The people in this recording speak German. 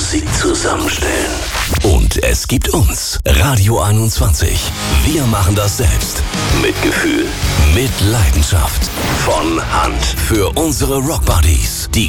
Musik zusammenstellen. Und es gibt uns, Radio 21. Wir machen das selbst. Mit Gefühl, mit Leidenschaft. Von Hand für unsere Rockbuddies. Die